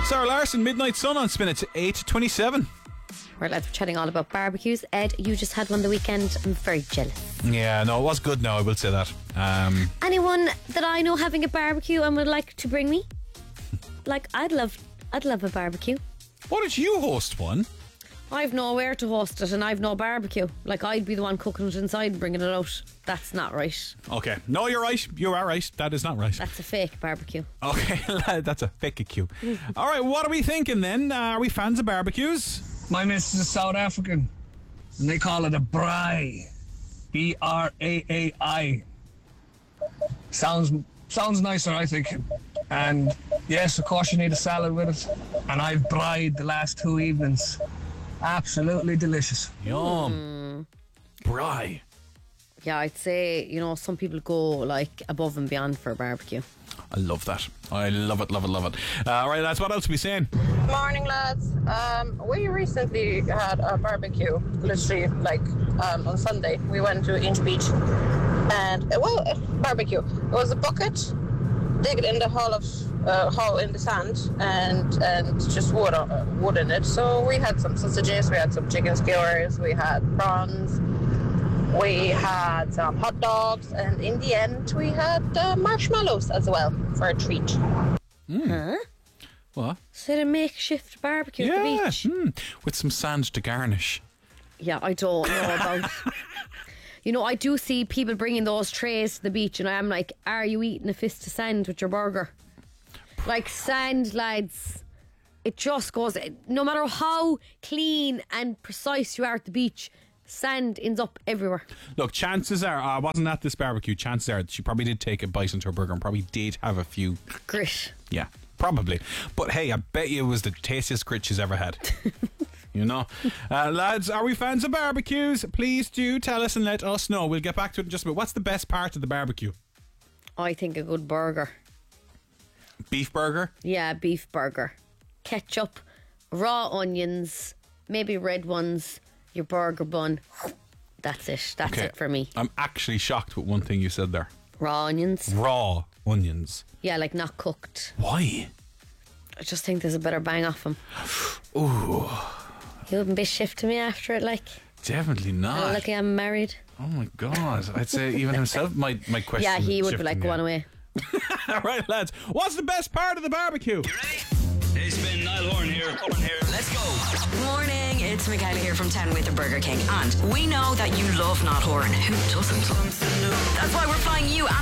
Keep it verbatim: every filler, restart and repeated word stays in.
Sarah Larson, Midnight Sun on Spin. It's eight twenty-seven. We're lads chatting all about barbecues. Ed, you just had one the weekend. I'm very jealous. Yeah, no, it was good now, I will say that. Um, Anyone that I know having a barbecue and would like to bring me? Like, I'd love I'd love a barbecue. Why don't you host one? I've nowhere to host it and I've no barbecue. Like, I'd be the one cooking it inside and bringing it out. That's not right. Okay. No, you're right. You are right. That is not right. That's a fake barbecue. Okay, that's a fake cue. All right, what are we thinking then? Uh, are we fans of barbecues? My missus is South African, and they call it a braai. B R A A I. Sounds sounds nicer, I think. And yes, of course, you need a salad with it. And I've braaied the last two evenings. Absolutely delicious. Yum. Mm. Braai. Yeah, I'd say, you know, some people go like above and beyond for a barbecue. I love that. I love it, love it, love it. Uh, all right, lads, what else are we saying? Morning, lads. Um, we recently had a barbecue, literally, like, um, on Sunday. We went to Inch Beach, and, uh, well, uh, barbecue. It was a bucket, dig it in the hole of, uh, hole in the sand, and and just wood, uh, wood in it. So we had some sausages, we had some chicken skewers, we had prawns, we had some hot dogs, and in the end, we had uh, marshmallows as well for a treat. Mm. Huh? What? So a makeshift barbecue yeah, at the beach. Mm, with some sand to garnish. Yeah, I don't know about. You know, I do see people bringing those trays to the beach, and I'm like, are you eating a fist of sand with your burger? Like, sand, lads. It just goes, no matter how clean and precise you are at the beach, sand ends up everywhere. Look, chances are, I uh, wasn't at this barbecue, chances are she probably did take a bite into her burger and probably did have a few grit. Yeah, probably. But hey, I bet you it was the tastiest grit she's ever had. You know, uh, lads, are we fans of barbecues? Please do tell us and let us know. We'll get back to it in just a bit. What's the best part of the barbecue? I think a good burger. Beef burger? Yeah, beef burger. Ketchup, raw onions, maybe red ones, your burger bun. That's it. That's okay. it for me. I'm actually shocked with one thing you said there. Raw onions? Raw onions. Yeah, like not cooked. Why? I just think there's a better bang off them. Ooh. You wouldn't be shift to me after it, like? Definitely not. Lucky I'm married. Oh my God. I'd say even himself might, might question. Yeah, he would be like, go on away. All right, lads. What's the best part of the barbecue? You ready? Hey, Spin, Niall Horan here. Horan here. Let's go. Morning, it's Michaela here from ten with the Burger King. And we know that you love Niall Horan. Who doesn't? That's why we're flying you and